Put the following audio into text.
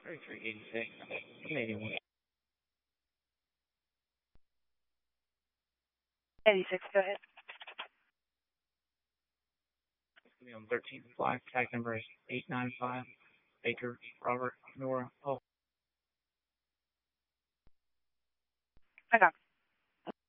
3386, Canadian 1. 86, go ahead. On 13th flight, tag number is 895, Baker Robert Nora